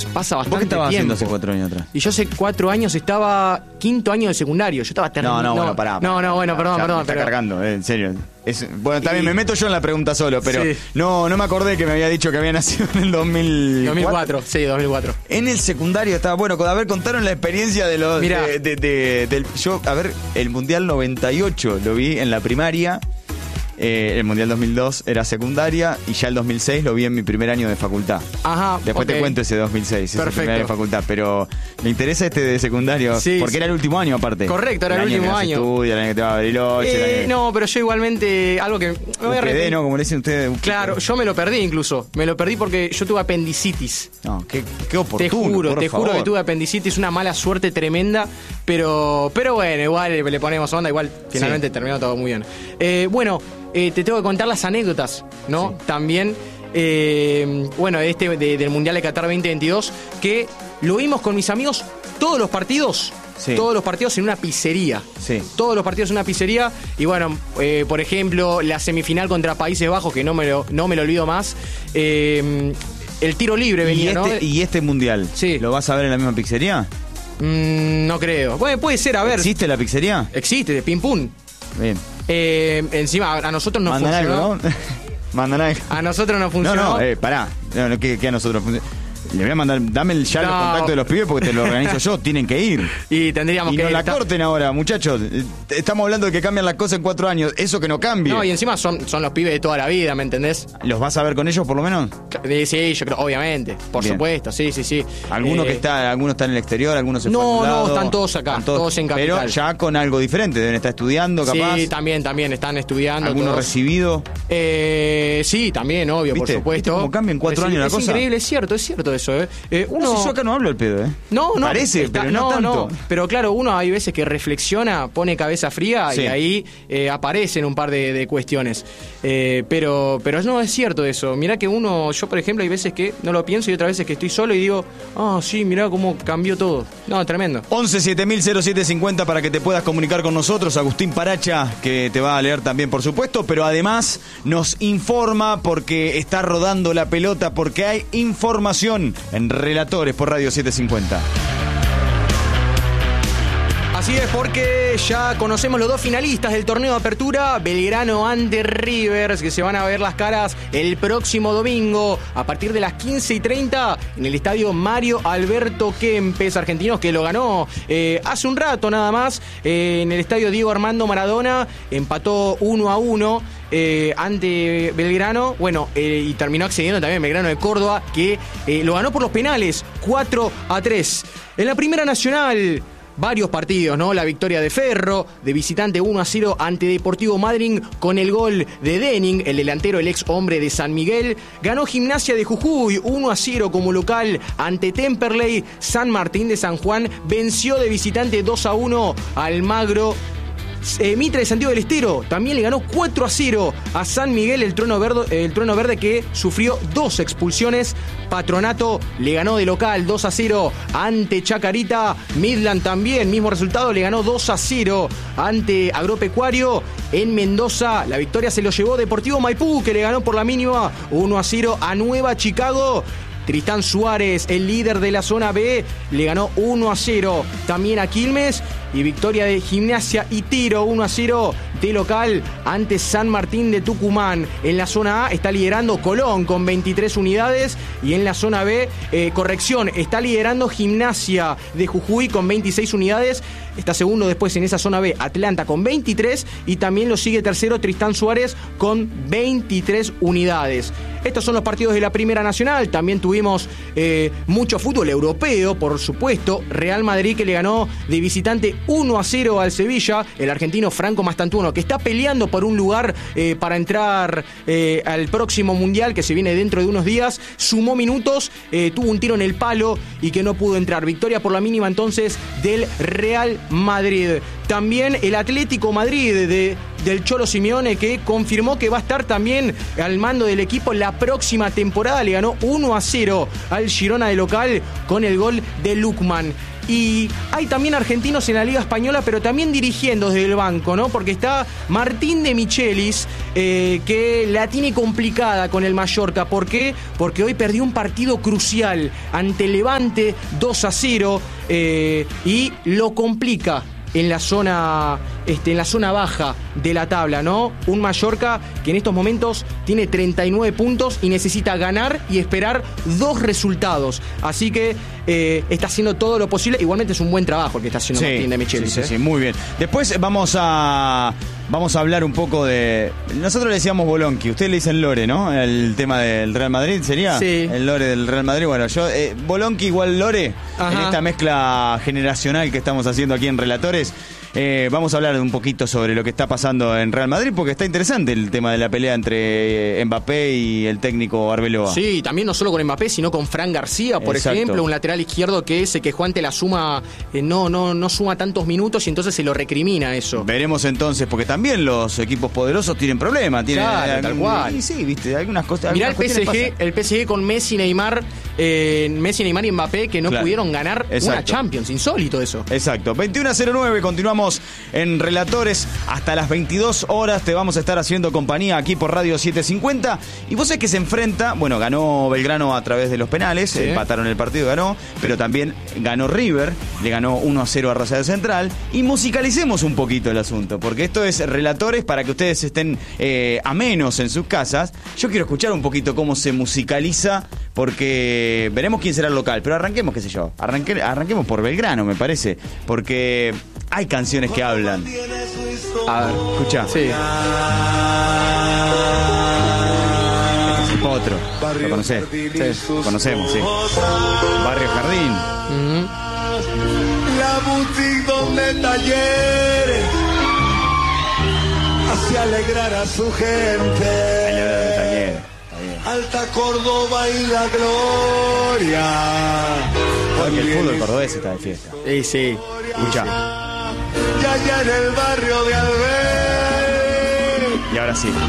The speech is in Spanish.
Pasa bastante tiempo. ¿Vos qué estabas haciendo hace 4 años atrás? Y yo hace 4 años estaba quinto año de secundario. Yo estaba terminando. Bueno, pará. Bueno, perdón. Me está cargando, en serio. Bueno, también me meto yo en la pregunta solo, pero sí. no me acordé que me había dicho que había nacido en el 2004. Sí, 2004. En el secundario estaba, bueno, a ver, contaron la experiencia de los... Mirá. Yo, a ver, el Mundial 98 lo vi en la primaria. El Mundial 2002 era secundaria y ya el 2006 lo vi en mi primer año de facultad. Ajá. Después te cuento ese 2006, ese primer año de facultad, pero me interesa este de secundario, porque era el último año aparte. Correcto, era el último año. Estudia, el año que te va a Bariloche. No, pero yo igualmente, algo que me voy a arrepentir. ¿No? Como le dicen ustedes. Claro, yo me lo perdí incluso. Me lo perdí porque yo tuve apendicitis. No, qué oportuno. Te juro que tuve apendicitis, una mala suerte tremenda, pero bueno, igual le ponemos onda, igual finalmente terminó todo muy bien. Te tengo que contar las anécdotas, ¿no? Sí. También, del Mundial de Qatar 2022, que lo vimos con mis amigos todos los partidos. Sí. Todos los partidos en una pizzería. Sí. Todos los partidos en una pizzería. Y bueno, por ejemplo, la semifinal contra Países Bajos, que no me lo olvido más. El tiro libre venía, ¿no? ¿Y este Mundial? Sí. ¿Lo vas a ver en la misma pizzería? No creo. Bueno, puede ser, a ver. ¿Existe la pizzería? Existe, de ping pum. Bien. Encima, a nosotros no funcionó. Algo, ¿no? Mandan algo. A nosotros no funcionó. Pará. ¿Qué a nosotros funcionó? Le voy a mandar, dame ya los contactos de los pibes porque te lo organizo yo, tienen que ir. Y tendríamos que no la corten ahora, muchachos. Estamos hablando de que cambian las cosas en 4 años. Eso que no cambie. No, y encima son los pibes de toda la vida, ¿me entendés? ¿Los vas a ver con ellos por lo menos? Sí, yo creo, obviamente. Por supuesto, sí. Algunos están en el exterior, algunos se fueron a un lado. No, están todos acá, todos en Capital. Pero ya con algo diferente, deben estar estudiando, capaz. Sí, también, están estudiando. ¿Alguno recibido? Sí, también, obvio, ¿Viste? por supuesto. ¿Viste cómo cambia en 4 años la cosa? Es increíble, es cierto eso, No, yo acá no hablo al pedo, No. Parece, pero no tanto. No. Pero claro, uno hay veces que reflexiona, pone cabeza fría y ahí aparecen un par de cuestiones. Pero no es cierto eso. Mirá que yo por ejemplo, hay veces que no lo pienso y otras veces que estoy solo y digo, sí, mirá cómo cambió todo. No, tremendo. 11-7000-0750 para que te puedas comunicar con nosotros. Agustín Paracha, que te va a leer también, por supuesto, pero además nos informa porque está rodando la pelota, porque hay información en Relatores por Radio 750. Así es, porque ya conocemos los 2 finalistas del torneo de apertura, Belgrano ante Rivers, que se van a ver las caras el próximo domingo a partir de las 15:30 en el estadio Mario Alberto Kempes, argentinos que lo ganó hace un rato nada más en el estadio Diego Armando Maradona, empató 1-1 ante Belgrano, y terminó accediendo también Belgrano de Córdoba, que lo ganó por los penales, 4-3. En la Primera Nacional, varios partidos, ¿no? La victoria de Ferro, de visitante 1-0 ante Deportivo Madryn con el gol de Denning, el delantero, el ex hombre de San Miguel. Ganó Gimnasia de Jujuy 1-0 como local ante Temperley. San Martín de San Juan venció de visitante 2-1 a Almagro. Mitre de Santiago del Estero también le ganó 4-0 a San Miguel, el Trueno Verde que sufrió 2 expulsiones. Patronato le ganó de local 2-0 ante Chacarita. Midland también, mismo resultado, le ganó 2-0 ante Agropecuario. En Mendoza la victoria se lo llevó Deportivo Maipú, que le ganó por la mínima 1-0 a Nueva Chicago. Tristán Suárez, el líder de la zona B, le ganó 1-0 también a Quilmes. Y victoria de Gimnasia y Tiro 1-0 de local ante San Martín de Tucumán. En la zona A está liderando Colón con 23 unidades. Y en la zona B, está liderando Gimnasia de Jujuy con 26 unidades. Está segundo después en esa zona B Atlanta con 23. Y también lo sigue tercero Tristán Suárez con 23 unidades. Estos son los partidos de la Primera Nacional. También tuvimos mucho fútbol europeo, por supuesto. Real Madrid, que le ganó de visitante 1-0 al Sevilla. El argentino Franco Mastantuono, que está peleando por un lugar para entrar al próximo Mundial, que se viene dentro de unos días. Sumó minutos, tuvo un tiro en el palo y que no pudo entrar. Victoria por la mínima entonces del Real Madrid. También el Atlético Madrid del Cholo Simeone, que confirmó que va a estar también al mando del equipo la próxima temporada. Le ganó 1-0 al Girona de local con el gol de Lukman. Y hay también argentinos en la Liga Española, pero también dirigiendo desde el banco, ¿no? Porque está Martín de Michelis, que la tiene complicada con el Mallorca. ¿Por qué? Porque hoy perdió un partido crucial ante Levante 2-0 y lo complica en la zona baja de la tabla, ¿no? Un Mallorca que en estos momentos tiene 39 puntos y necesita ganar y esperar 2 resultados. Así que está haciendo todo lo posible. Igualmente es un buen trabajo el que está haciendo Martín de Michelis. Sí, muy bien. Después vamos a hablar un poco de... Nosotros le decíamos Bolonqui, ustedes le dicen Lore, ¿no? El tema del Real Madrid, ¿sería? Sí. El Lore del Real Madrid. Bueno, yo... Bolonqui igual Lore, Ajá. en esta mezcla generacional que estamos haciendo aquí en Relatores. Vamos a hablar un poquito sobre lo que está pasando en Real Madrid, porque está interesante el tema de la pelea entre Mbappé y el técnico Arbeloa. Sí, también no solo con Mbappé, sino con Fran García, por ejemplo, un lateral izquierdo que se quejó ante la suma, no suma tantos minutos y entonces se lo recrimina eso. Veremos entonces, porque también los equipos poderosos tienen problemas. Claro, tal cual. Sí, viste, algunas cosas. Mirá el PSG con Messi, Neymar y Mbappé que no pudieron ganar una Champions, insólito eso. Exacto, 21:09, continuamos en Relatores hasta las 22 horas, te vamos a estar haciendo compañía aquí por Radio 750, y vos sabés que se enfrenta, bueno, ganó Belgrano a través de los penales, empataron el partido, ganó, pero también ganó River, le ganó 1-0 a Rosario Central, y musicalicemos un poquito el asunto, porque esto es Relatores para que ustedes estén amenos en sus casas. Yo quiero escuchar un poquito cómo se musicaliza, porque veremos quién será el local, pero arranquemos, qué sé yo, arranquemos por Belgrano, me parece, porque hay canciones que hablan. A ver, escuchá. Sí. Este es el Potro. ¿Lo conocés? Sí, lo conocemos, sí. Barrio Jardín. La boutique donde talleres hace alegrar a su gente. De taller. Alta Córdoba y la gloria. Porque el fútbol cordobés está de fiesta. Sí. Escuchá. Y allá en el barrio de Albert. Y ahora sí.